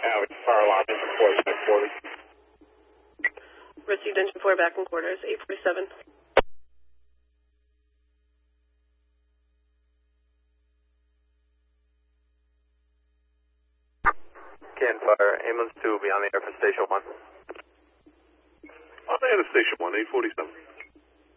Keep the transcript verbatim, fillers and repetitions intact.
Average fire alarm, engine four, back quarters. Received engine four, back in quarters, eight forty-seven. Can fire, ambulance two will be on the air for station one. On the air to station one, eight forty-seven.